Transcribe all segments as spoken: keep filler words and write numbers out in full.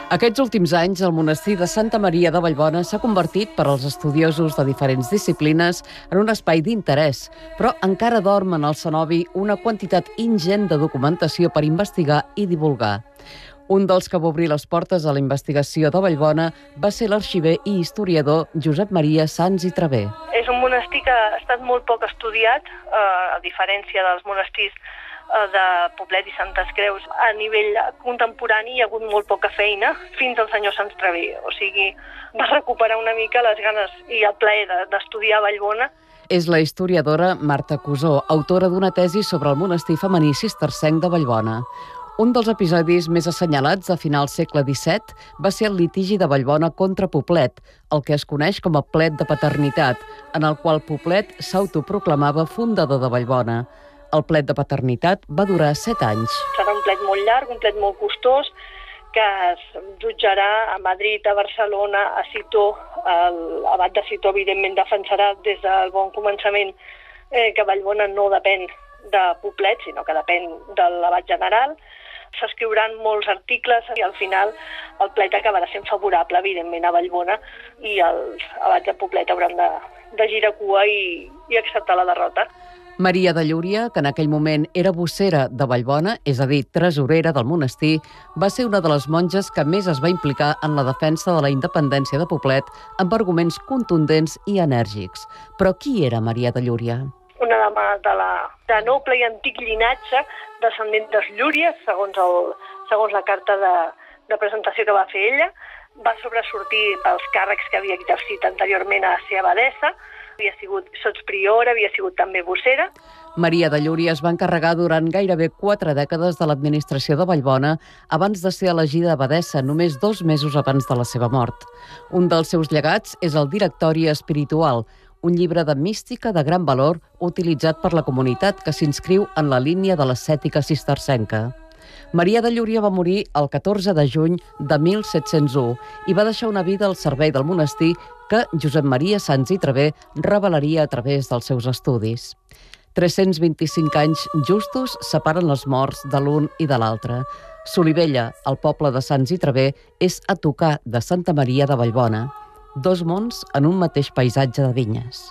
Aquests últims anys, el monestir de Santa Maria de Vallbona s'ha convertit per als estudiosos de diferents disciplines en un espai d'interès, però encara dorm en el cenobi una quantitat ingent de documentació per investigar i divulgar. Un dels que va obrir les portes a la investigació de Vallbona va ser l'arxiver i historiador Josep Maria Sans i Traver. És un monestir que ha estat molt poc estudiat, eh, a diferència dels monestirs de Poblet i Santes Creus. A nivell contemporani hi ha hagut molt poca feina fins al senyor Sans Traver. O sigui, va recuperar una mica les ganes i el plaer d'estudiar a Vallbona. És la historiadora Marta Cusó, autora d'una tesi sobre el monestir femení cistercenc de Vallbona. Un dels episodis més assenyalats de final segle disset va ser el litigi de Vallbona contra Poblet, el que es coneix com a plet de paternitat, en el qual Poblet s'autoproclamava fundador de Vallbona. El plet de paternitat va durar set anys. Serà un plet molt llarg, un plet molt costós, que es jutjarà a Madrid, a Barcelona, a Citó. L'abat de Citó, evidentment, defensarà des del bon començament eh, que Vallbona no depèn de Poblet, sinó que depèn de l'abat general. S'escriuran molts articles i al final el plet acabarà sent favorable, evidentment, a Vallbona i els abats de Poblet hauran de, de girar cua i, i acceptar la derrota. Maria de Llúria, que en aquell moment era vossera de Vallbona, és a dir, tresorera del monestir, va ser una de les monges que més es va implicar en la defensa de la independència de Poblet amb arguments contundents i enèrgics. Però qui era Maria de Llúria? Una dama de, la, de noble i antic llinatge, descendent dels Llúries, segons, el, segons la carta de, de presentació que va fer ella. Va sobresortir pels càrrecs que havia exercit anteriorment a ser abadessa, havia sigut sotspriora, havia sigut també vossera. Maria de Llúria es va encarregar durant gairebé quatre dècades de l'administració de Vallbona abans de ser elegida abadessa, només dos mesos abans de la seva mort. Un dels seus llegats és el Directori Espiritual, un llibre de mística de gran valor utilitzat per la comunitat que s'inscriu en la línia de l'ascètica cistercenca. Maria de Llúria va morir el catorze de juny de mil set-cents u i va deixar una vida al servei del monestir que Josep Maria Sans i Traver revelaria a través dels seus estudis. tres-cents vint-i-cinc anys justos separen les morts de l'un i de l'altre. Solivella, el poble de Sans i Traver, és a tocar de Santa Maria de Vallbona. Dos mons en un mateix paisatge de vinyes.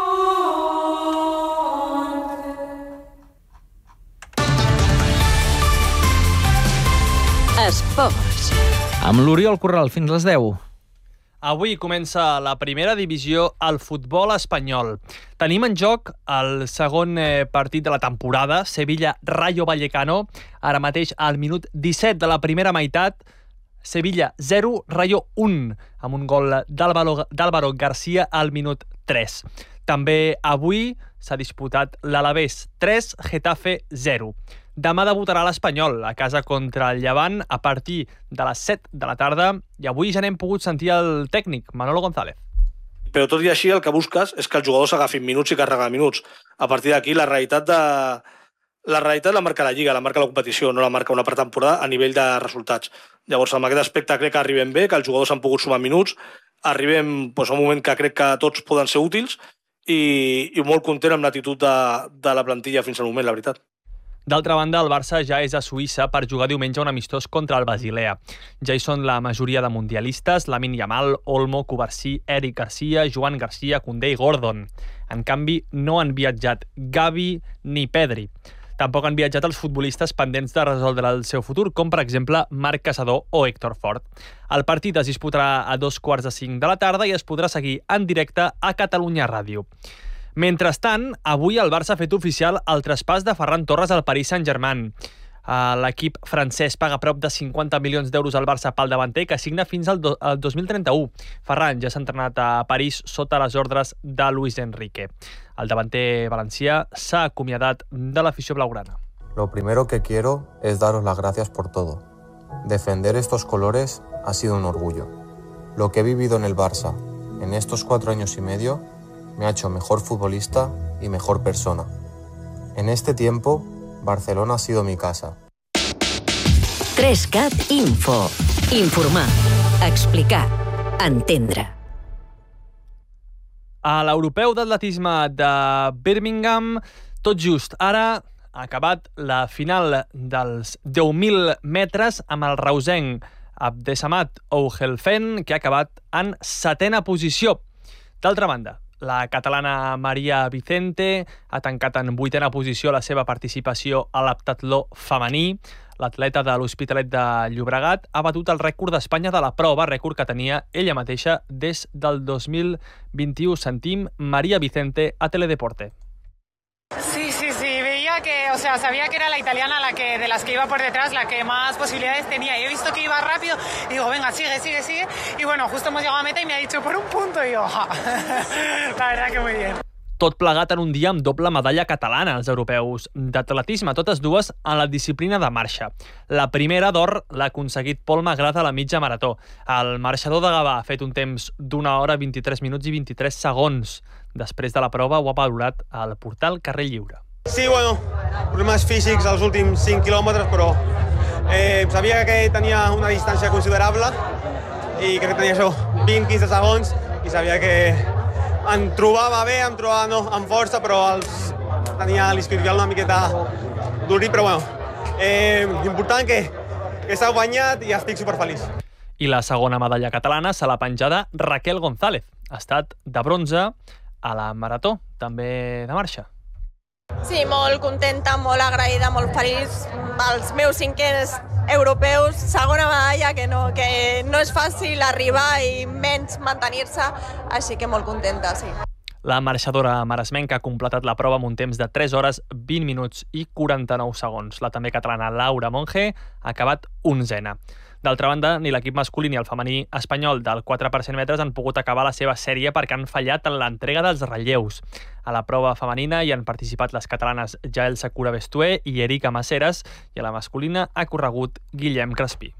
Esports. Amb l'Oriol Corral, fins les deu. Avui comença la primera divisió al futbol espanyol. Tenim en joc el segon partit de la temporada, Sevilla-Rayo Vallecano, ara mateix al minut disset de la primera meitat, Sevilla zero, Rayo un, amb un gol d'Álvaro García al minut tres. També avui s'ha disputat l'Alavés tres, Getafe zero. Demà debutarà l'Espanyol a casa contra el Llevant a partir de les set de la tarda i avui ja n'hem pogut sentir el tècnic, Manolo González. Però tot i així el que busques és que els jugadors agafin minuts i carreguen minuts. A partir d'aquí la realitat de... la realitat la marca la Lliga, la marca la competició, no la marca una pretemporada a nivell de resultats. Llavors, amb aquest aspecte crec que arribem bé, que els jugadors han pogut sumar minuts, arribem doncs, a un moment que crec que tots poden ser útils i, i molt content amb l'actitud de, de la plantilla fins al moment, la veritat. D'altra banda, el Barça ja és a Suïssa per jugar diumenge un amistós contra el Basilea. Ja hi són la majoria de mundialistes, Lamine Yamal, Olmo, Cubarsí, Eric Garcia, Joan Garcia, Koundé i Gordon. En canvi, no han viatjat Gavi ni Pedri. Tampoc han viatjat els futbolistes pendents de resoldre el seu futur, com per exemple Marc Caçador o Héctor Fort. El partit es disputarà a dos quarts de cinc de la tarda i es podrà seguir en directe a Catalunya Ràdio. Mentrestant, avui el Barça ha fet oficial el traspàs de Ferran Torres al Paris Saint-Germain. L'equip francès paga prop de cinquanta milions d'euros al Barça pel davanter, que signa fins al dos mil trenta-u. Ferran ja s'ha entrenat a París sota les ordres de Luis Enrique. El davanter valencià s'ha acomiadat de l'afició blaugrana. Lo primero que quiero es daros las gracias por todo. Defender estos colores ha sido un orgullo. Lo que he vivido en el Barça en estos cuatro años y medio me ha hecho mejor futbolista y mejor persona. En este tiempo, Barcelona ha sido mi casa. tres cat Info. Informar, explicar, entendre. A l'europeu d'atletisme de Birmingham, tot just ara ha acabat la final dels deu mil metres amb el reusenc Abdesamat Ouhelfen, que ha acabat en setena posició. D'altra banda, la catalana Maria Vicente ha tancat en vuitena posició la seva participació a l'heptatló femení. L'atleta de l'Hospitalet de Llobregat ha batut el rècord d'Espanya de la prova, rècord que tenia ella mateixa des del dos mil vint-i-u. Sentim Maria Vicente a Teledeporte. Sí, sí, sí, veía que, o sea, sabía que era la italiana la que, de las que iba por detrás, la que más posibilidades tenía. Y he visto que iba rápido y digo, venga, sigue, sigue, sigue. Y bueno, justo hemos llegado a meta y me ha dicho por un punto y yo, ja. La verdad que muy bien. Tot plegat en un dia amb doble medalla catalana als europeus d'atletisme, totes dues en la disciplina de marxa. La primera d'or l'ha aconseguit Pol Magrat a la mitja marató. El marxador de Gavà ha fet un temps d'una hora, vint-i-tres minuts i vint-i-tres segons. Després de la prova ho ha valorat al portal Carrer Lliure. Sí, bueno, problemes físics als últims cinc quilòmetres, però eh, sabia que tenia una distància considerable i crec que tenia això, vint a quinze segons, i sabia que em trobava bé, em trobava no, amb força, però els, tenia l'isquiotibial una miqueta durit, però bueno, eh, important que, que s'ha guanyat i estic superfeliç. I la segona medalla catalana se l'ha penjada Raquel González. Ha estat de bronze a la marató, també de marxa. Sí, molt contenta, molt agraïda, molt feliç. Els meus cinquens europeus, segona medalla, que no, que no és fàcil arribar i menys mantenir-se, així que molt contenta, sí. La marxadora maresmenca ha completat la prova amb un temps de tres hores, vint minuts i quaranta-nou segons. La també catalana Laura Monge ha acabat onzena. D'altra banda, ni l'equip masculí ni el femení espanyol del quatre per cent metres han pogut acabar la seva sèrie perquè han fallat en l'entrega dels relleus. A la prova femenina hi han participat les catalanes Jael Sakura Bestué i Erika Maceres, i a la masculina ha corregut Guillem Crespí.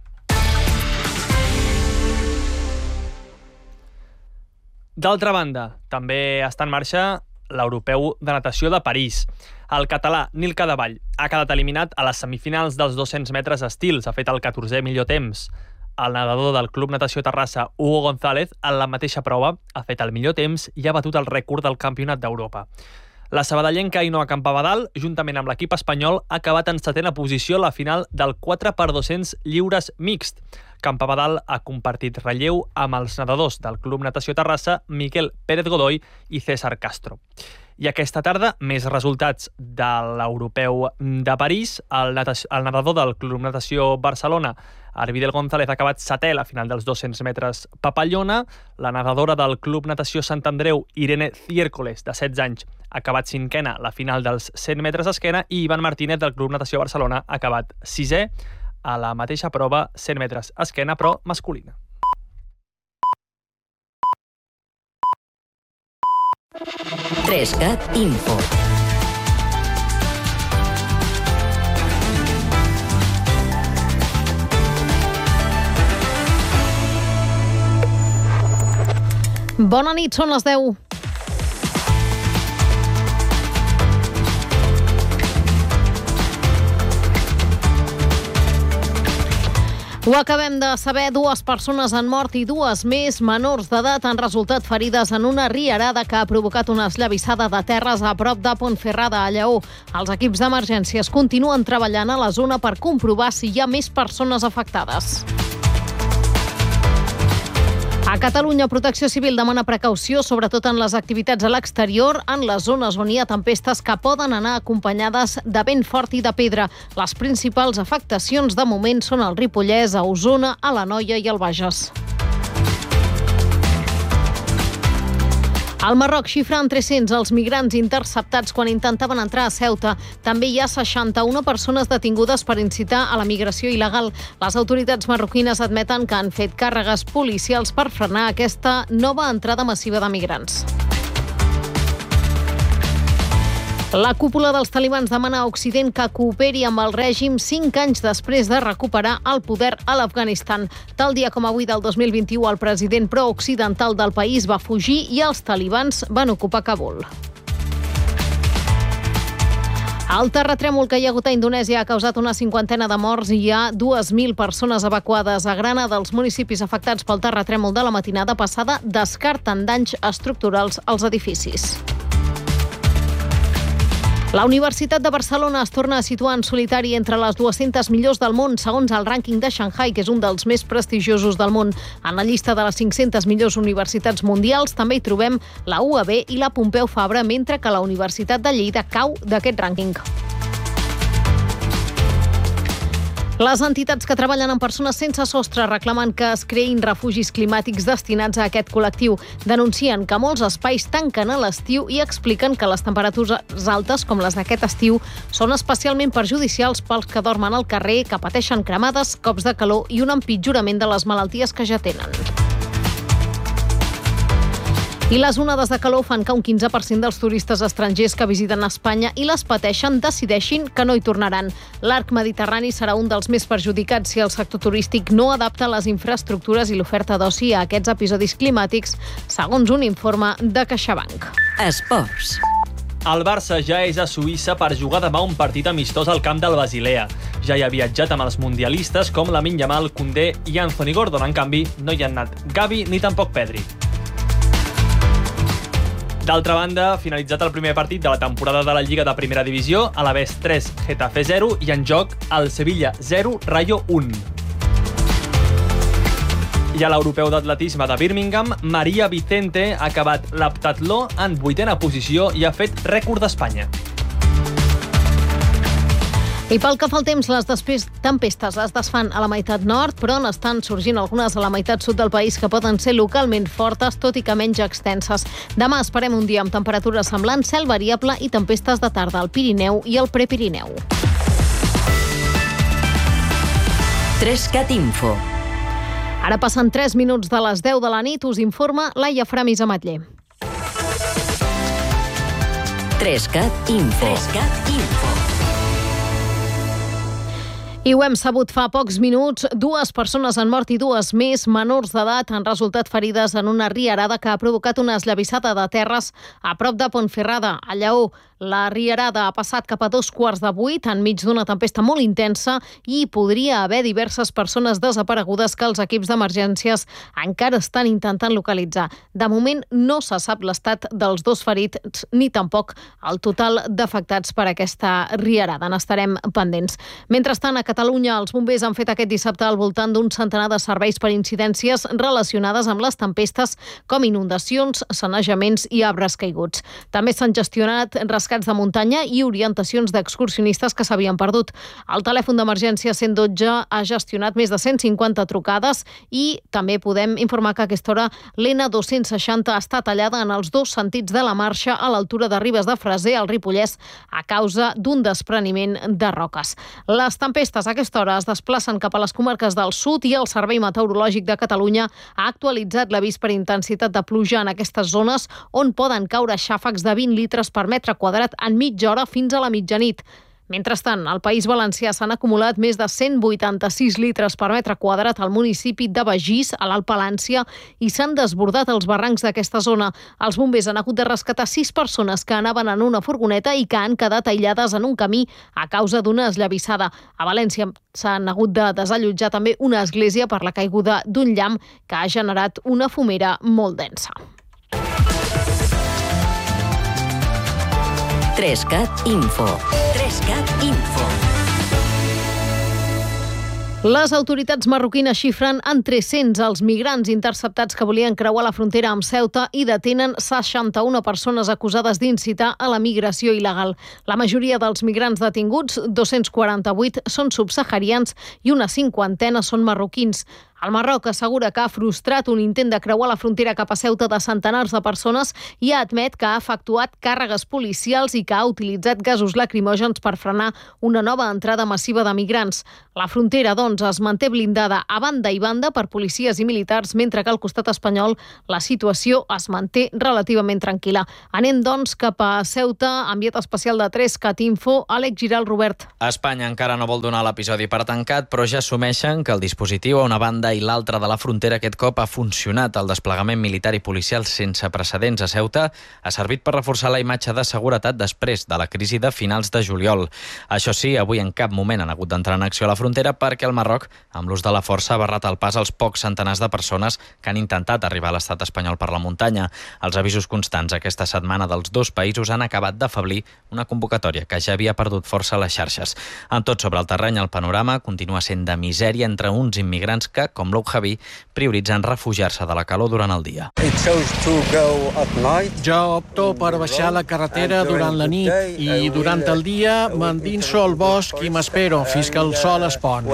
D'altra banda, també està en marxa l'europeu de natació de París. El català Nil Cadevall ha quedat eliminat a les semifinals dels dos-cents metres estils. Ha fet el catorzè millor temps. El nedador del Club Natació Terrassa, Hugo González, en la mateixa prova ha fet el millor temps i ha batut el rècord del Campionat d'Europa. La sabadellenca Ainhoa Campabadal, juntament amb l'equip espanyol, ha acabat en setena posició a la final del quatre per dos-cents lliures mixt. Campabadal ha compartit relleu amb els nedadors del Club Natació Terrassa, Miquel Pérez Godoy i César Castro. I aquesta tarda, més resultats de l'europeu de París. El, el nedador del Club Natació Barcelona, Arvidel González, ha acabat setè a la final dels dos-cents metres papallona. La nedadora del Club Natació Sant Andreu, Irene Ciércoles, de setze anys, ha acabat cinquena a la final dels cent metres esquena, i Ivan Martínez del Club Natació Barcelona ha acabat sisè a la mateixa prova, cent metres esquena, però masculina. trescat Info. Bona nit, són les deu. Ho acabem de saber, dues persones han mort i dues més menors d'edat han resultat ferides en una rierada que ha provocat una esllavissada de terres a prop de Pontferrada, a Lleó. Els equips d'emergències continuen treballant a la zona per comprovar si hi ha més persones afectades. A Catalunya, Protecció Civil demana precaució, sobretot en les activitats a l'exterior, en les zones on hi ha tempestes que poden anar acompanyades de vent fort i de pedra. Les principals afectacions de moment són al Ripollès, a Osona, a l'Anoia i al Bages. Al Marroc xifra en tres-cents els migrants interceptats quan intentaven entrar a Ceuta. També hi ha seixanta-una persones detingudes per incitar a la migració il·legal. Les autoritats marroquines admeten que han fet càrregues policials per frenar aquesta nova entrada massiva de migrants. La cúpula dels talibans demana a Occident que cooperi amb el règim cinc anys després de recuperar el poder a l'Afganistan. Tal dia com avui del dos mil vint-i-u, el president pro-occidental del país va fugir i els talibans van ocupar Kabul. El terratrèmol que hi ha hagut a Indonèsia ha causat una cinquantena de morts i hi ha dues mil persones evacuades. A Grana, dels municipis afectats pel terratrèmol de la matinada passada, descarten danys estructurals als edificis. La Universitat de Barcelona es torna a situar en solitari entre les dues-centes millors del món, segons el rànquing de Shanghai, que és un dels més prestigiosos del món. En la llista de les cinc-centes millors universitats mundials també hi trobem la U A B i la Pompeu Fabra, mentre que la Universitat de Lleida cau d'aquest rànquing. Les entitats que treballen amb persones sense sostre reclamen que es creïn refugis climàtics destinats a aquest col·lectiu. Denuncien que molts espais tanquen a l'estiu i expliquen que les temperatures altes, com les d'aquest estiu, són especialment perjudicials pels que dormen al carrer, que pateixen cremades, cops de calor i un empitjorament de les malalties que ja tenen. I les onades de calor fan que un quinze per cent dels turistes estrangers que visiten Espanya i les pateixen decideixin que no hi tornaran. L'arc mediterrani serà un dels més perjudicats si el sector turístic no adapta les infraestructures i l'oferta d'oci a aquests episodis climàtics, segons un informe de CaixaBank. Esports. El Barça ja és a Suïssa per jugar demà un partit amistós al camp del Basilea. Ja hi ha viatjat amb els mundialistes com Lamine Yamal, Koundé i Anthony Gordon. En canvi, no hi han anat Gavi ni tampoc Pedri. D'altra banda, finalitzat el primer partit de la temporada de la Lliga de Primera Divisió, Alavés tres, Getafe zero i en joc el Sevilla zero, Rayo un. I a l'europeu d'atletisme de Birmingham, Maria Vicente ha acabat l'heptatló en vuitena posició i ha fet rècord d'Espanya. I pel que fa al temps, les després tempestes es desfan a la meitat nord, però n'estan sorgint algunes a la meitat sud del país que poden ser localment fortes, tot i que menys extenses. Demà esperem un dia amb temperatures semblants, cel variable i tempestes de tarda al Pirineu i al Prepirineu. Trescat Info. Ara passen tres minuts de les deu de la nit, us informa Laia Framis Ametller. Trescat Info. Trescat Info. I ho hem sabut fa pocs minuts, dues persones han mort i dues més menors d'edat han resultat ferides en una riarada que ha provocat una esllavissada de terres a prop de Ponferrada, a Lleó. La riarada ha passat cap a dos quarts de vuit enmig d'una tempesta molt intensa i podria haver diverses persones desaparegudes que els equips d'emergències encara estan intentant localitzar. De moment no se sap l'estat dels dos ferits ni tampoc el total d'afectats per aquesta riarada. N'estarem pendents. Mentrestant, a Catalunya, els bombers han fet aquest dissabte al voltant d'un centenar de serveis per incidències relacionades amb les tempestes, com inundacions, sanejaments i arbres caiguts. També s'han gestionat rescats de muntanya i orientacions d'excursionistes que s'havien perdut. El telèfon d'emergència cent dotze ha gestionat més de cent cinquanta trucades i també podem informar que a aquesta hora l'N dos-cents seixanta està tallada en els dos sentits de la marxa a l'altura de Ribes de Freser, al Ripollès, a causa d'un despreniment de roques. Les tempestes a aquesta hora es desplacen cap a les comarques del sud i el Servei Meteorològic de Catalunya ha actualitzat l'avís per intensitat de pluja en aquestes zones on poden caure xàfecs de vint litres per metre quadrat en mitja hora fins a la mitjanit. Mentrestant, al País Valencià s'han acumulat més de cent vuitanta-sis litres per metre quadrat al municipi de Begís, a l'Alt Palància, i s'han desbordat els barrancs d'aquesta zona. Els bombers han hagut de rescatar sis persones que anaven en una furgoneta i que han quedat aïllades en un camí a causa d'una esllavissada. A València s'han hagut de desallotjar també una església per la caiguda d'un llamp que ha generat una fumera molt densa. Trescat Info. Trescat Info. Les autoritats marroquines xifren en tres-cents els migrants interceptats que volien creuar la frontera amb Ceuta i detenen seixanta-una persones acusades d'incitar a la migració il·legal. La majoria dels migrants detinguts, dos-cents quaranta-vuit, són subsaharians i una cinquantena són marroquins. El Marroc assegura que ha frustrat un intent de creuar la frontera cap a Ceuta de centenars de persones i ha admet que ha efectuat càrregues policials i que ha utilitzat gasos lacrimògens per frenar una nova entrada massiva de migrants. La frontera, doncs, es manté blindada a banda i banda per policies i militars, mentre que al costat espanyol la situació es manté relativament tranquil·la. Anem, doncs, cap a Ceuta, enviat especial de Trescat Info, Àlex Giral, Robert. Espanya encara no vol donar l'episodi per tancat, però ja assumeixen que el dispositiu, a una banda, banda i l'altra de la frontera aquest cop ha funcionat. El desplegament militar i policial sense precedents a Ceuta ha servit per reforçar la imatge de seguretat després de la crisi de finals de juliol. Això sí, avui en cap moment han hagut d'entrar en acció a la frontera perquè el Marroc, amb l'ús de la força, ha barrat el pas als pocs centenars de persones que han intentat arribar a l'estat espanyol per la muntanya. Els avisos constants aquesta setmana dels dos països han acabat d'afeblir una convocatòria que ja havia perdut força a les xarxes. En tot sobre el terreny, el panorama continua sent de misèria entre uns immigrants que, com l'Ou Javi, prioritzen refugiar-se de la calor durant el dia. Jo opto per baixar la carretera durant la nit i durant el dia m'endinso al bosc i m'espero fins que el sol es pon.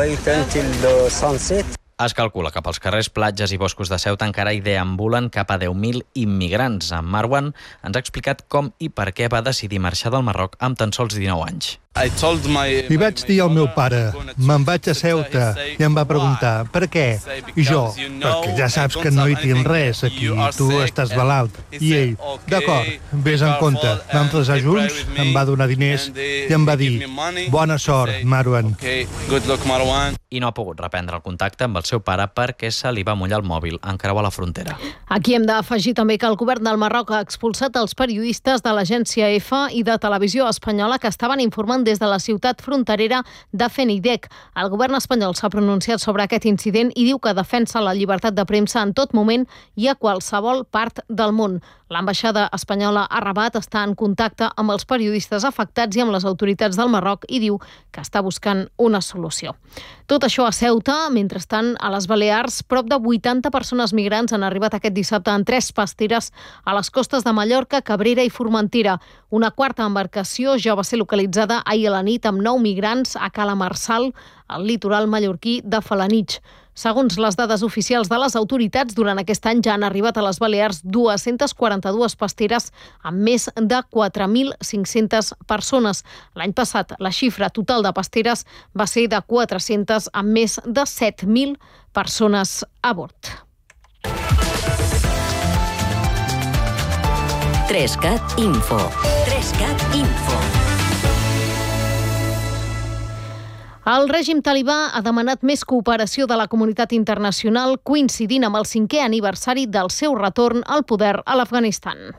Es calcula que pels carrers, platges i boscos de Ceuta encara hi deambulen cap a deu mil immigrants. En Marwan ens ha explicat com i per què va decidir marxar del Marroc amb tan sols dinou anys. Li vaig dir al meu pare, me'n vaig a Ceuta, i em va preguntar, per què? I jo, perquè ja saps que no hi tinc res aquí, tu estàs malalt. I ell, d'acord, vés en compte. Vam resar junts, em va donar diners i em va dir, bona sort, Marwan. I no ha pogut reprendre el contacte amb el seu pare perquè se li va mullar el mòbil en creuar la frontera. Aquí hem d'afegir també que el govern del Marroc ha expulsat els periodistes de l'agència EFE i de Televisió Espanyola que estaven informant des de la ciutat fronterera de Fenidec. El govern espanyol s'ha pronunciat sobre aquest incident i diu que defensa la llibertat de premsa en tot moment i a qualsevol part del món. L'ambaixada espanyola a Rabat està en contacte amb els periodistes afectats i amb les autoritats del Marroc i diu que està buscant una solució. Tot això a Ceuta. Mentrestant, a les Balears, prop de vuitanta persones migrants han arribat aquest dissabte en tres pasteres a les costes de Mallorca, Cabrera i Formentera. Una quarta embarcació ja va ser localitzada ahir a la nit amb nou migrants a Cala Marçal, al litoral mallorquí de Felanitx. Segons les dades oficials de les autoritats, durant aquest any ja han arribat a les Balears dues-centes quaranta-dues pasteres amb més de quatre mil cinc-centes persones. L'any passat, la xifra total de pasteres va ser de quatre-centes amb més de set mil persones a bord. Trescat Info. Trescat Info. El règim talibà ha demanat més cooperació de la comunitat internacional coincidint amb el cinquè aniversari del seu retorn al poder a l'Afganistan.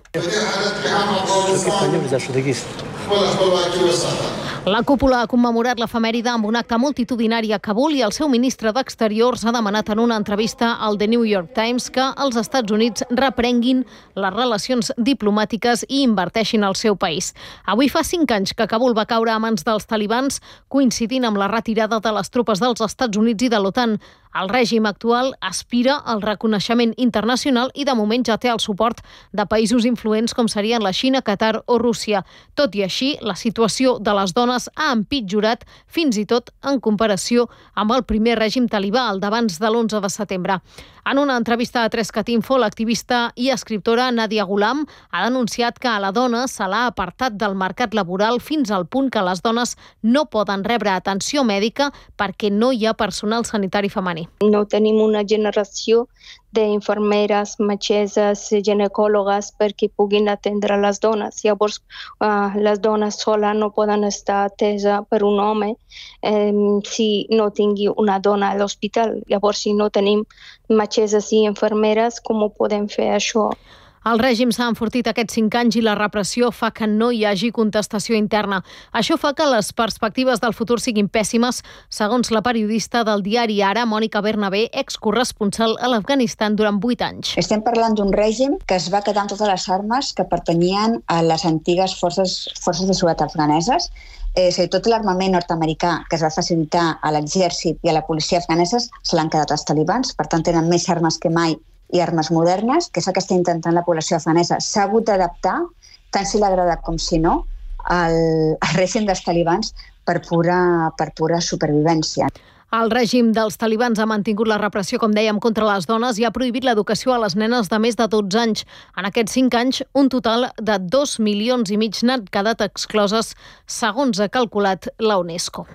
La cúpula ha commemorat l'efemèride amb un acte multitudinari a Kabul i el seu ministre d'Exteriors ha demanat en una entrevista al The New York Times que els Estats Units reprenguin les relacions diplomàtiques i inverteixin al seu país. Avui fa cinc anys que Kabul va caure a mans dels talibans, coincidint amb la retirada de les tropes dels Estats Units i de l'OTAN. El règim actual aspira al reconeixement internacional i de moment ja té el suport de països influents com serien la Xina, Qatar o Rússia. Tot i així, la situació de les dones ha empitjorat fins i tot en comparació amb el primer règim talibà, el d'abans de l'onze de setembre. En una entrevista a Trescat Info, l'activista i escriptora Nadia Ghulam ha denunciat que a la dona se l'ha apartat del mercat laboral fins al punt que les dones no poden rebre atenció mèdica perquè no hi ha personal sanitari femení. No tenim una generació d'infermeres, metgesses, ginecòlogues perquè puguin atendre les dones. Llavors, uh, les dones soles no poden estar ateses per un home eh, si no tingui una dona a l'hospital. Llavors, si no tenim metgesses i infermeres, com ho podem fer això? El règim s'ha enfortit aquests cinc anys i la repressió fa que no hi hagi contestació interna. Això fa que les perspectives del futur siguin pèssimes, segons la periodista del diari Ara, Mònica Bernabé, excorresponsal a l'Afganistan durant vuit anys. Estem parlant d'un règim que es va quedar amb totes les armes que pertanyien a les antigues forces, forces de seguretat afganeses. Eh, és a dir, tot l'armament nord-americà que es va facilitar a l'exèrcit i a la policia afganeses se l'han quedat els talibans, per tant tenen més armes que mai i armes modernes, que és el que està intentant la població afganesa. S'ha hagut d'adaptar, tant si l'agrada com si no, al, al règim dels talibans per pura, per pura supervivència. El règim dels talibans ha mantingut la repressió, com dèiem, contra les dones i ha prohibit l'educació a les nenes de més de dotze anys. En aquests cinc anys, un total de dos milions i mig n'han quedat excloses, segons ha calculat la UNESCO.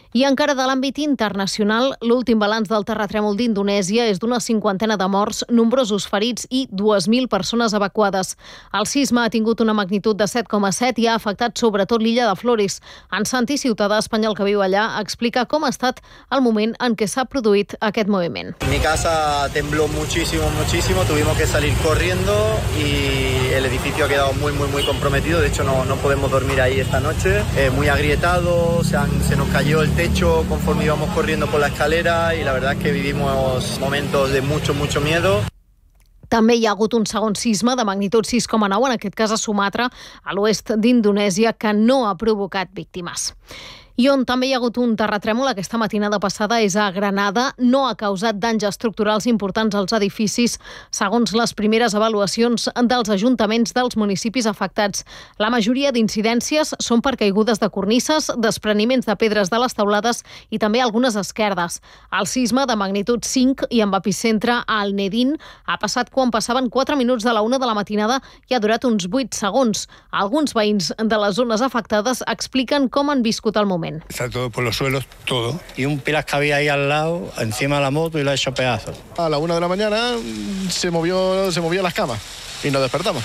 I encara de l'àmbit internacional, l'últim balanç del terratrèmol d'Indonèsia és d'una cinquantena de morts, nombrosos ferits i dues mil persones evacuades. El sisme ha tingut una magnitud de set coma set i ha afectat sobretot l'illa de Flores. En Santi, ciutadà espanyol que viu allà, explica com ha estat el moment en què s'ha produït aquest moviment. Mi casa tembló muchísimo, muchísimo, tuvimos que salir corriendo y el edificio ha quedado muy, muy, muy comprometido. De hecho, no, no podemos dormir ahí esta noche. Eh, muy agrietado, se, han, se nos cayó el techo conforme íbamos corriendo por la escalera y la verdad es que vivimos momentos de mucho, mucho miedo. També hi ha hagut un segon sisme de magnitud sis coma nou, en aquest cas a Sumatra, a l'oest d'Indonèsia, que no ha provocat víctimes. I on també hi ha hagut un terratrèmol aquesta matinada passada és a Granada. No ha causat danys estructurals importants als edificis, segons les primeres avaluacions dels ajuntaments dels municipis afectats. La majoria d'incidències són per caigudes de cornisses, despreniments de pedres de les teulades i també algunes esquerdes. El sisme de magnitud cinc i amb epicentre a Alnedin ha passat quan passaven quatre minuts de la una de la matinada i ha durat uns vuit segons. Alguns veïns de les zones afectades expliquen com han viscut el moment. Está todo por los suelos, todo. Y un pilar que había ahí al lado, encima de la moto, y lo ha hecho pedazos. A la una de la mañana se movió, se movían las camas y nos despertamos.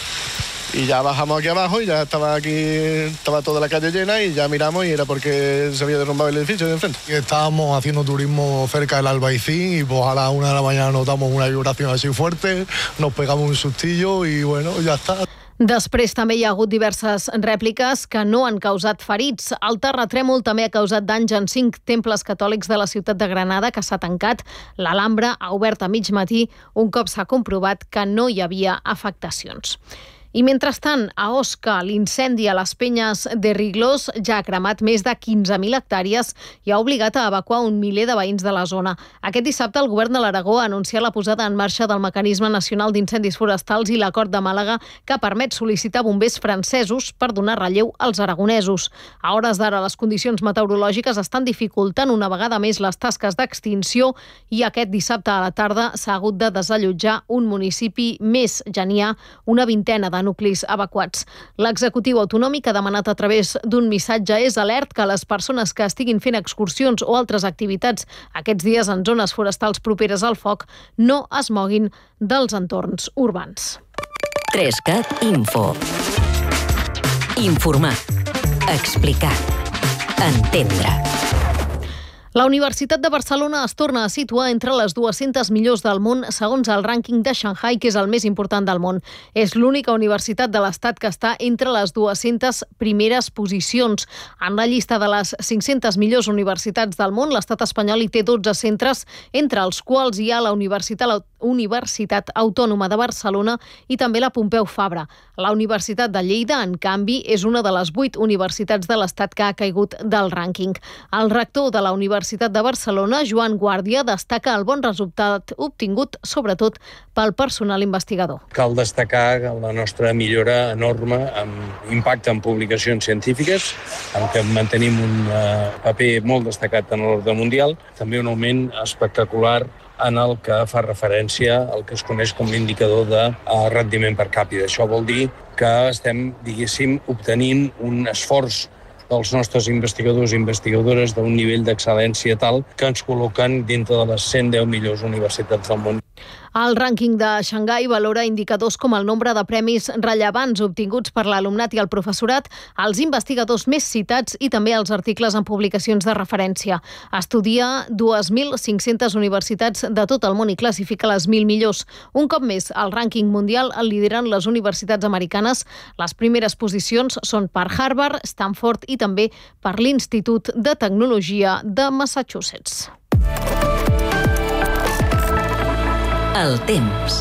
Y ya bajamos aquí abajo y ya estaba aquí, estaba toda la calle llena y ya miramos y era porque se había derrumbado el edificio de enfrente. Y estábamos haciendo turismo cerca del Albaicín y pues a la una de la mañana notamos una vibración así fuerte, nos pegamos un sustillo y bueno, ya está. Després també hi ha hagut diverses rèpliques que no han causat ferits. El terratrèmol també ha causat danys en cinc temples catòlics de la ciutat de Granada, que s'ha tancat. L'Alhambra ha obert a mig matí un cop s'ha comprovat que no hi havia afectacions. I mentrestant, a Osca, l'incendi a les penyes de Riglós ja ha cremat més de quinze mil hectàrees i ha obligat a evacuar un miler de veïns de la zona. Aquest dissabte el govern de l'Aragó ha anunciat la posada en marxa del Mecanisme Nacional d'Incendis Forestals i l'acord de Màlaga que permet sol·licitar bombers francesos per donar relleu als aragonesos. A hores d'ara, les condicions meteorològiques estan dificultant una vegada més les tasques d'extinció i aquest dissabte a la tarda s'ha hagut de desallotjar un municipi més. Ja n'hi ha una vintena de nuclis evacuats. L'executiu autonòmic ha demanat a través d'un missatge és alert que les persones que estiguin fent excursions o altres activitats aquests dies en zones forestals properes al foc no es moguin dels entorns urbans. Trescat Info. Informar. Explicar. Entendre. La Universitat de Barcelona es torna a situar entre les dues-centes millors del món segons el rànquing de Shanghai, que és el més important del món. És l'única universitat de l'Estat que està entre les dues-centes primeres posicions. En la llista de les cinc-centes millors universitats del món, l'Estat espanyol hi té dotze centres, entre els quals hi ha la Universitat, Universitat Autònoma de Barcelona i també la Pompeu Fabra. La Universitat de Lleida, en canvi, és una de les vuit universitats de l'Estat que ha caigut del rànquing. El rector de la Universitat Universitat de Barcelona, Joan Guàrdia, destaca el bon resultat obtingut, sobretot pel personal investigador. Cal destacar la nostra millora enorme amb impacte en publicacions científiques, en què mantenim un paper molt destacat en l'ordre mundial, també un augment espectacular en el que fa referència al que es coneix com l'indicador de rendiment per càpita. Això vol dir que estem, diguéssim, obtenint un esforç dels nostres investigadors i investigadores d'un nivell d'excel·lència tal que ens col·loquen dintre de les cent deu millors universitats del món. El rànquing de Xangai valora indicadors com el nombre de premis rellevants obtinguts per l'alumnat i el professorat, els investigadors més citats i també els articles en publicacions de referència. Estudia dues mil cinc-centes universitats de tot el món i classifica les mil millors. Un cop més, el rànquing mundial el lideren les universitats americanes. Les primeres posicions són per Harvard, Stanford i també per l'Institut de Tecnologia de Massachusetts. El temps.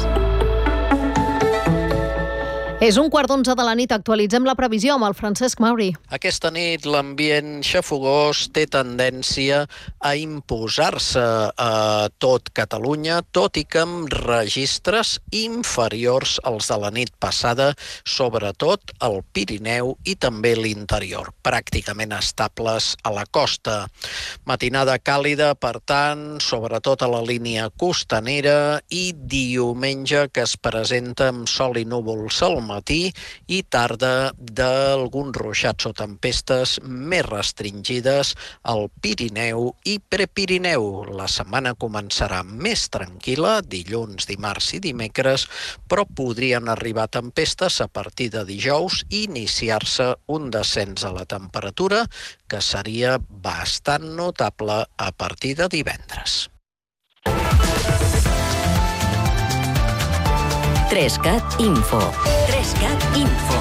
És un quart d'onze de la nit. Actualitzem la previsió amb el Francesc Mauri. Aquesta nit l'ambient xafogós té tendència a imposar-se a tot Catalunya, tot i que amb registres inferiors als de la nit passada, sobretot al Pirineu i també l'interior, pràcticament estables a la costa. Matinada càlida, per tant, sobretot a la línia costanera, i diumenge que es presenta amb sol i núvols al matí i tarda d'alguns ruixats o tempestes més restringides al Pirineu i Prepirineu. La setmana començarà més tranquil·la, dilluns, dimarts i dimecres, però podrien arribar tempestes a partir de dijous i iniciar-se un descens a la temperatura que seria bastant notable a partir de divendres. Trescat Info. Trescat Info.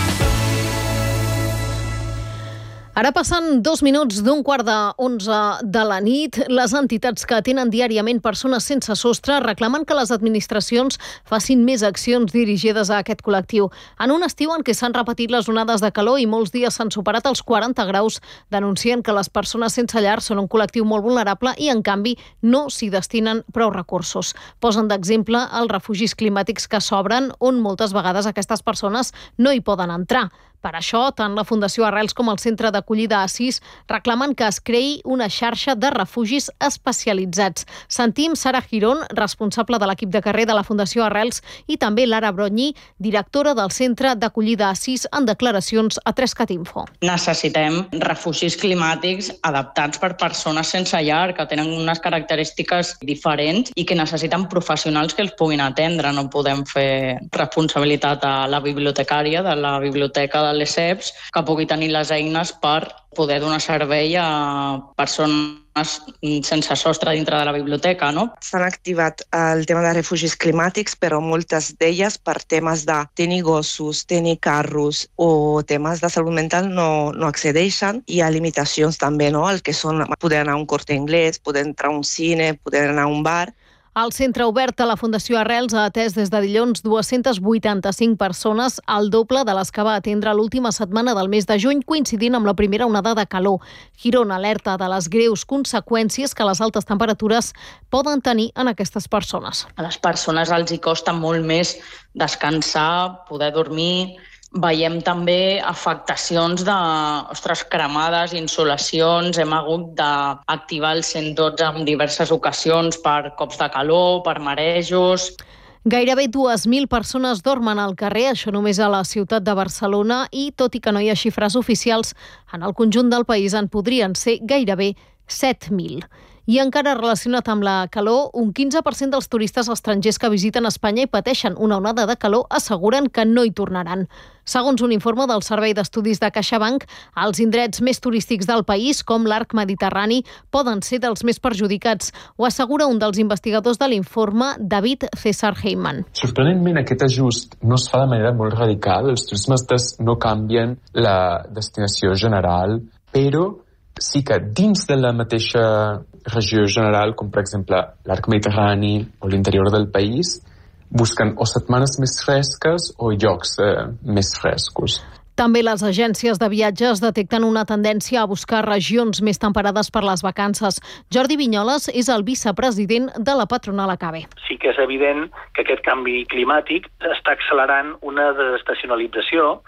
Ara passen dos minuts d'un quart d'onze de la nit. Les entitats que atenen diàriament persones sense sostre reclamen que les administracions facin més accions dirigides a aquest col·lectiu. En un estiu en què s'han repetit les onades de calor i molts dies s'han superat els quaranta graus, denuncien que les persones sense llar són un col·lectiu molt vulnerable i, en canvi, no s'hi destinen prou recursos. Posen d'exemple els refugis climàtics que s'obren, on moltes vegades aquestes persones no hi poden entrar. Per això, tant la Fundació Arrels com el Centre d'Acollida Assís reclamen que es creï una xarxa de refugis especialitzats. Sentim Sara Girón, responsable de l'equip de carrer de la Fundació Arrels, i també Lara Broñi, directora del Centre d'Acollida Assís, en declaracions a Trescat Info. Necessitem refugis climàtics adaptats per persones sense llar, que tenen unes característiques diferents i que necessiten professionals que els puguin atendre. No podem fer responsabilitat a la bibliotecària de la biblioteca de l'E S E P S, que pugui tenir les eines per poder donar servei a persones sense sostre dintre de la biblioteca, no? S'han activat el tema de refugis climàtics, però moltes d'elles per temes de tenir gossos, tenir carros o temes de salut mental no, no accedeixen. Hi ha limitacions també, no? El que són poder anar a un Corte Inglés, poder entrar a un cine, poder anar a un bar. El centre obert a la Fundació Arrels ha atès des de dilluns dues-centes vuitanta-cinc persones, el doble de les que va atendre l'última setmana del mes de juny, coincidint amb la primera onada de calor. Girón alerta de les greus conseqüències que les altes temperatures poden tenir en aquestes persones. A les persones els hi costa molt més descansar, poder dormir. Veiem també afectacions de, ostres, cremades, insolacions. Hem hagut d'activar el cent dotze en diverses ocasions per cops de calor, per marejos. Gairebé dues mil persones dormen al carrer, això només a la ciutat de Barcelona, i tot i que no hi ha xifres oficials, en el conjunt del país en podrien ser gairebé set mil. I encara relacionat amb la calor, un quinze per cent dels turistes estrangers que visiten Espanya i pateixen una onada de calor asseguren que no hi tornaran. Segons un informe del Servei d'Estudis de CaixaBank, els indrets més turístics del país, com l'arc mediterrani, poden ser dels més perjudicats. Ho assegura un dels investigadors de l'informe, David César Heyman. Sorprenentment, aquest ajust no es fa de manera molt radical. Els turismes no canvien la destinació general, però sí que dins de la mateixa regió general, com per exemple l'arc mediterrani o l'interior del país, busquen o setmanes més fresques o llocs eh, més frescos. També les agències de viatges detecten una tendència a buscar regions més temperades per les vacances. Jordi Vinyoles és el vicepresident de la patronal Acabe. Sí que és evident que aquest canvi climàtic està accelerant una desestacionalització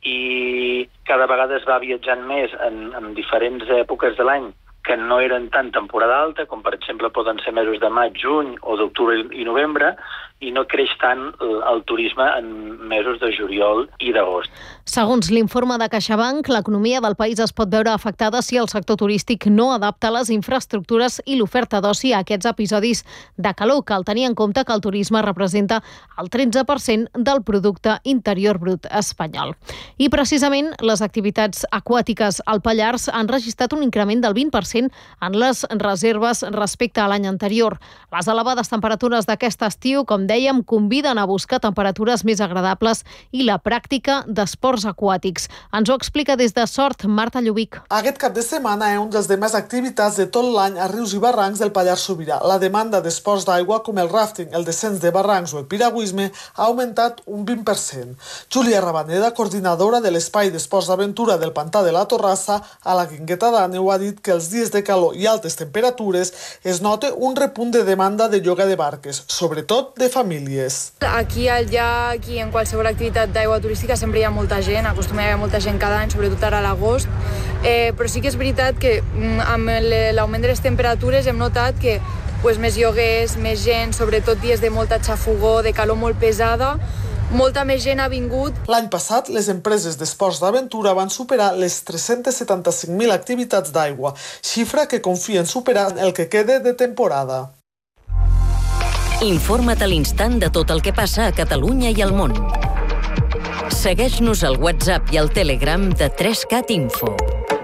i cada vegada es va viatjant més en, en diferents èpoques de l'any que no eren tan temporada alta, com per exemple poden ser mesos de maig, juny o d'octubre i novembre, i no creix tant el, el turisme en mesos de juliol i d'agost. Segons l'informe de CaixaBank, l'economia del país es pot veure afectada si el sector turístic no adapta les infraestructures i l'oferta d'oci a aquests episodis de calor. Cal tenir en compte que el turisme representa el tretze per cent del producte interior brut espanyol. I precisament les activitats aquàtiques al Pallars han registrat un increment del vint per cent en les reserves respecte a l'any anterior. Les elevades temperatures d'aquest estiu, com dèiem, conviden a buscar temperatures més agradables i la pràctica d'esports aquàtics. Ens ho explica des de Sort Marta Llubic. Aquest cap de setmana és un dels demés activitats de tot l'any a rius i barrancs del Pallars Sobirà. La demanda d'esports d'aigua com el rafting, el descens de barrancs o el piragüisme ha augmentat un vint per cent. Júlia Rabaneda, coordinadora de l'espai d'esports d'aventura del Pantà de la Torrassa, a la Guingueta d'Àneu, ha dit que els dies de calor i altes temperatures es nota un repunt de demanda de lloguer de barques, sobretot de famílies. Aquí al llac i en qualsevol activitat d'aigua turística sempre hi ha molta gent, acostuma a haver molta gent cada any, sobretot ara a l'agost, eh, però sí que és veritat que amb l'augment de les temperatures hem notat que pues, més lloguers, més gent, sobretot dies de molta xafogó, de calor molt pesada, molta més gent ha vingut. L'any passat, les empreses d'esports d'aventura van superar les tres-cents setanta-cinc mil activitats d'aigua, xifra que confien superar el que quede de temporada. Informa't a l'instant de tot el que passa a Catalunya i al món. Segueix-nos al WhatsApp i al Telegram de tres cat Info.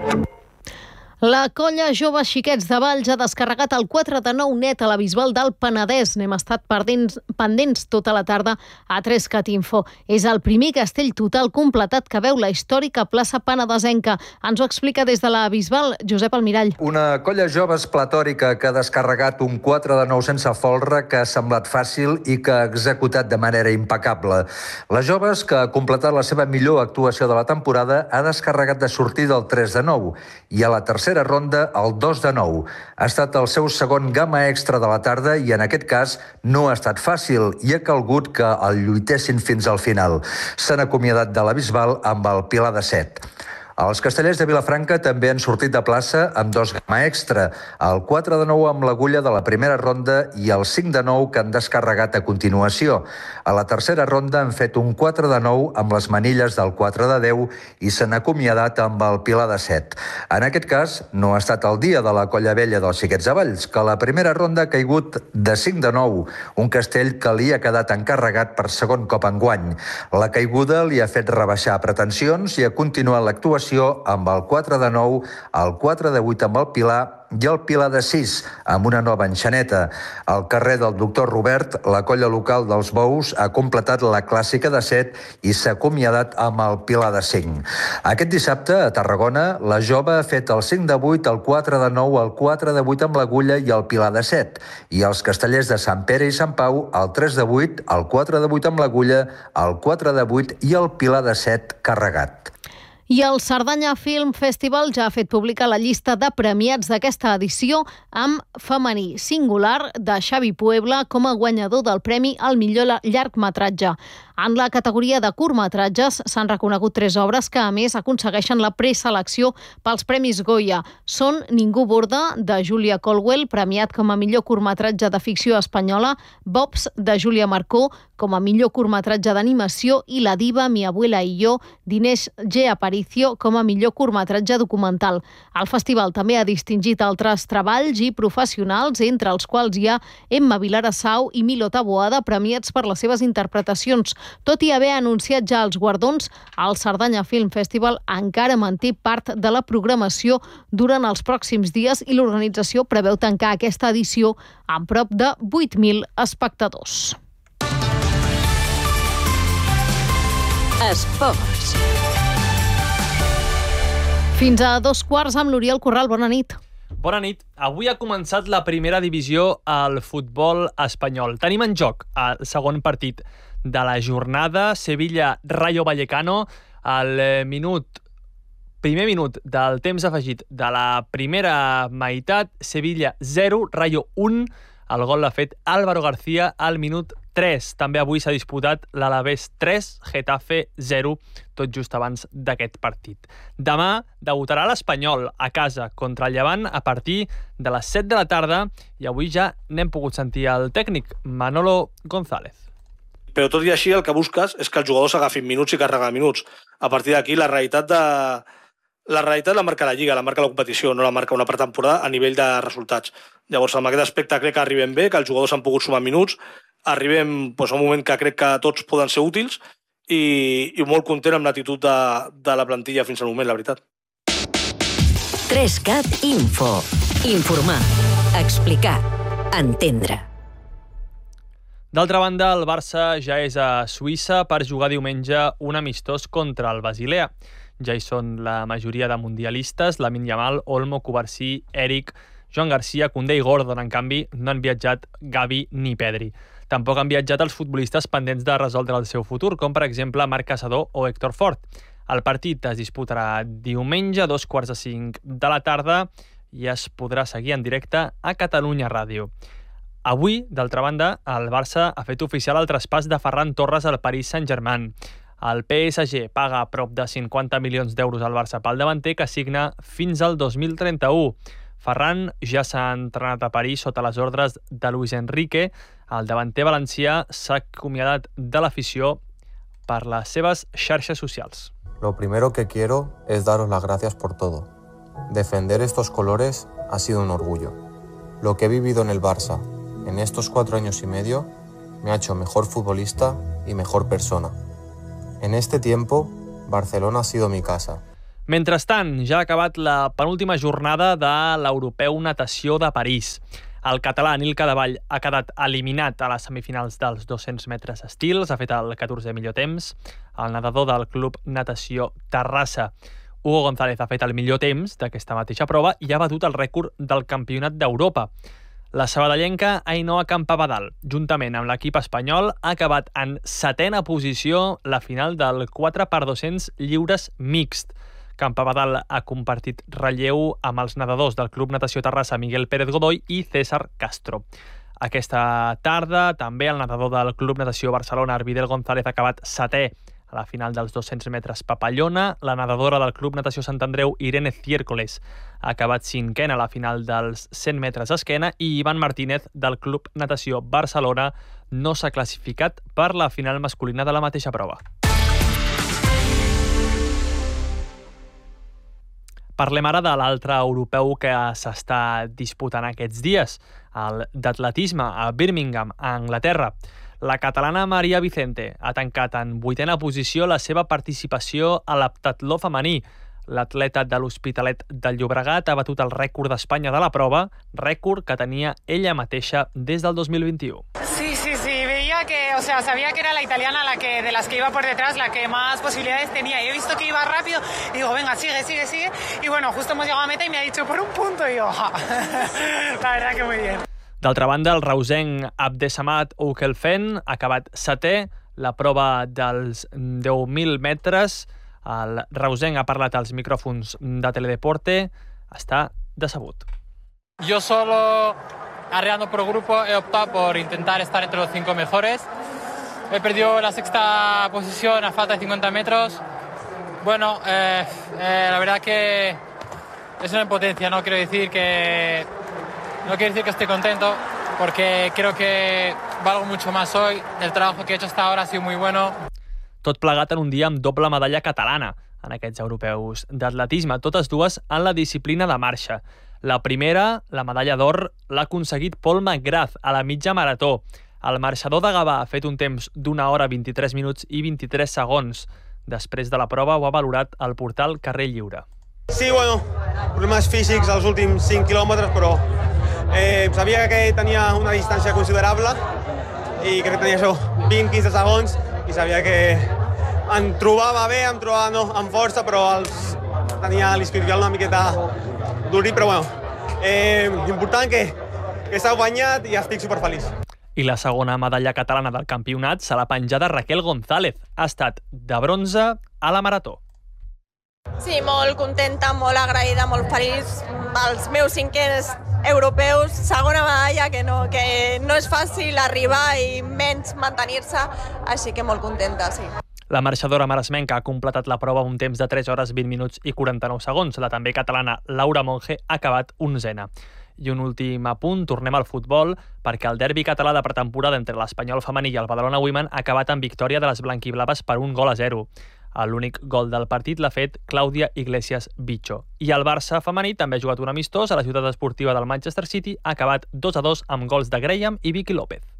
La colla Joves Xiquets de Valls ha descarregat el quatre de nou net a la Bisbal del Penedès. N'hem estat pendents, pendents tota la tarda a tres cat Info. És el primer castell total completat que veu la històrica plaça penedesenca. Ens ho explica des de la Bisbal Josep Almirall. Una colla joves platòrica que ha descarregat un quatre de nou sense folre que ha semblat fàcil i que ha executat de manera impecable. Les joves, que ha completat la seva millor actuació de la temporada, ha descarregat de sortir del tres de nou i a la tercera ronda el dos de nou. Ha estat el seu segon gamma extra de la tarda i en aquest cas no ha estat fàcil i ha calgut que el lluitessin fins al final. S'han acomiadat de la Bisbal amb el Pilar de set. Els castellers de Vilafranca també han sortit de plaça amb dos gamma extra, el quatre de nou amb l'agulla de la primera ronda i el cinc de nou que han descarregat a continuació. A la tercera ronda han fet un quatre de nou amb les manilles del quatre de deu i s'han acomiadat amb el Pilar de set. En aquest cas, no ha estat el dia de la colla vella dels Xiquets de Valls, que a la primera ronda ha caigut de cinc de nou, un castell que li ha quedat encarregat per segon cop enguany. La caiguda li ha fet rebaixar pretensions i ha continuat l'actuació amb el quatre de nou, el quatre de vuit amb el Pilar i el Pilar de sis, amb una nova enxaneta. Al carrer del Doctor Robert, la colla local dels Bous ha completat la clàssica de set i s'ha acomiadat amb el Pilar de cinc. Aquest dissabte, a Tarragona, la jove ha fet el cinc de vuit, el quatre de nou, el quatre de vuit amb l'agulla i el Pilar de set. I els castellers de Sant Pere i Sant Pau, el tres de vuit, el quatre de vuit amb l'agulla, el quatre de vuit i el Pilar de set carregat. I el Cerdanya Film Festival ja ha fet pública la llista de premiats d'aquesta edició amb femení singular de Xavi Puebla com a guanyador del premi al millor llargmetratge. En la categoria de curtmetratges s'han reconegut tres obres que, a més, aconsegueixen la preselecció pels Premis Goya. Són Ningú borda, de Julia Colwell, premiat com a millor curtmetratge de ficció espanyola, Bobs, de Julia Marcó, com a millor curtmetratge d'animació, i La diva, mi abuela i jo, d'Inés G. Aparicio, com a millor curtmetratge documental. El festival també ha distingit altres treballs i professionals, entre els quals hi ha Emma Vilarassau i Milo Taboada, premiats per les seves interpretacions. Tot i haver anunciat ja els guardons, el Cerdanya Film Festival encara manté part de la programació durant els pròxims dies i l'organització preveu tancar aquesta edició amb prop de vuit mil espectadors. Esports. Fins a dos quarts amb l'Oriol Corral. Bona nit. Bona nit. Avui ha començat la primera divisió al futbol espanyol. Tenim en joc el segon partit de la jornada, Sevilla-Rayo Vallecano, al minut, primer minut del temps afegit de la primera meitat, Sevilla zero, Rayo un, el gol l'ha fet Álvaro García al minut tres. També avui s'ha disputat l'Alavés tres, Getafe zero, tot just abans d'aquest partit. Demà debutarà l'Espanyol a casa contra el Llevant a partir de les set de la tarda i avui ja n'hem pogut sentir el tècnic Manolo González. Però tot i així el que busques és que els jugadors agafin minuts i carregar minuts. A partir d'aquí la realitat de... la realitat la marca la Lliga, la marca la competició, no la marca una pretemporada a nivell de resultats. Llavors, en aquest aspecte crec que arribem bé, que els jugadors han pogut sumar minuts, arribem doncs, a un moment que crec que tots poden ser útils i, i molt content amb l'actitud de, de la plantilla fins al moment, la veritat. tres cat Info. Informar, explicar, entendre. D'altra banda, el Barça ja és a Suïssa per jugar diumenge un amistós contra el Basilea. Ja hi són la majoria de mundialistes, Lamine Yamal, Olmo, Cubarsí, Eric, Joan Garcia, Koundé i Gordon. En canvi, no han viatjat Gavi ni Pedri. Tampoc han viatjat els futbolistes pendents de resoldre el seu futur, com per exemple Marc Caçador o Héctor Fort. El partit es disputarà diumenge a dos quarts de cinc de la tarda i es podrà seguir en directe a Catalunya Ràdio. Avui, d'altra banda, el Barça ha fet oficial el traspàs de Ferran Torres al Paris Saint-Germain. El P S G paga prop de cinquanta milions d'euros al Barça pel davanter, que signa fins al dos mil trenta-u. Ferran ja s'ha entrenat a París sota les ordres de Luis Enrique. El davanter valencià s'ha acomiadat de l'afició per les seves xarxes socials. Lo primero que quiero es daros las gracias por todo. Defender estos colores ha sido un orgullo. Lo que he vivido en el Barça en estos cuatro años y medio me ha hecho mejor futbolista y mejor persona. En este tiempo, Barcelona ha sido mi casa. Mentrestant, ja ha acabat la penúltima jornada de l'Europeu Natació de París. El català Nil Cadevall ha quedat eliminat a les semifinals dels dos-cents metres estils, ha fet el catorzè millor temps. El nedador del Club Natació Terrassa, Hugo González, ha fet el millor temps d'aquesta mateixa prova i ha batut el rècord del Campionat d'Europa. La sabadellenca Ainhoa Campabadal, juntament amb l'equip espanyol, ha acabat en setena posició la final del quatre per dos-cents lliures mixt. Campabadal ha compartit relleu amb els nedadors del Club Natació Terrassa Miguel Pérez Godoy i César Castro. Aquesta tarda, també el nedador del Club Natació Barcelona, Arvidel González, ha acabat setè a la final dels dos-cents metres papallona. La nedadora del Club Natació Sant Andreu, Irene Ciércoles, ha acabat cinquena a la final dels cent metres esquena i Ivan Martínez del Club Natació Barcelona no s'ha classificat per la final masculina de la mateixa prova. Parlem ara de l'altre europeu que s'està disputant aquests dies, el d'atletisme a Birmingham, a Anglaterra. La catalana Maria Vicente ha tancat en vuitena posició la seva participació a l'heptatló femení. L'atleta de l'Hospitalet del Llobregat ha batut el rècord d'Espanya de la prova, rècord que tenia ella mateixa des del dos mil vint-i-u. Sí, sí, sí, veía que, o sea, sabía que era la italiana la que de las que iba por detrás, la que más posibilidades tenía. Y he visto que iba rápido y digo, venga, sigue, sigue, sigue. Y bueno, justo hemos llegado a meta y me ha dicho por un punto y yo, ja. La verdad que muy bien. D'altra banda, el reusenc Abdesamad Oukelfen ha acabat setè la prova dels deu mil metres. El reusenc ha parlat als micròfons de Teledeporte, està decebut. Yo solo, arreando por grupo, he optado por intentar estar entre los cinco mejores. He perdido la sexta posición a falta de cincuenta metros. Bueno, eh, eh, la verdad que es una impotencia, no quiero decir que no quiero decir que esté contento, porque creo que valgo mucho más hoy. El trabajo que he hecho hasta ahora ha sido muy bueno. Tot plegat en un dia amb doble medalla catalana en aquests europeus d'atletisme, totes dues en la disciplina de marxa. La primera, la medalla d'or, l'ha aconseguit Paul McGrath a la mitja marató. El marxador de Gavà ha fet un temps d'una hora vint-i-tres minuts i vint-i-tres segons. Després de la prova ho ha valorat el portal Carrer Lliure. Sí, bueno, problemes físics als últims cinc quilòmetres, però eh, sabia que tenia una distància considerable i crec que tenia això, vint a quinze segons, i sabia que em trobava bé, em trobava no, amb força, però els, tenia l'isquiotibial una miqueta durit, però bueno, eh, important que, que s'ha guanyat i estic superfeliç. I la segona medalla catalana del campionat se l'ha penjada Raquel González. Ha estat de bronze a la marató. Sí, molt contenta, molt agraïda, molt feliç. Els meus cinquens europeus, segona medalla, que no, que no és fàcil arribar i menys mantenir-se, així que molt contenta, sí. La marxadora maresmenca ha completat la prova un temps de tres hores vint minuts i quaranta-nou segons. La també catalana Laura Monge ha acabat onzena. I un últim apunt, tornem al futbol, perquè el derbi català de pretemporada entre l'Espanyol femení i el Badalona Women ha acabat en victòria de les blanquiblaves per un gol a zero. L'únic gol del partit l'ha fet Clàudia Iglesias Bicho. I el Barça femení també ha jugat un amistós a la ciutat esportiva del Manchester City, ha acabat dos a dos amb gols de Graham i Vicky López.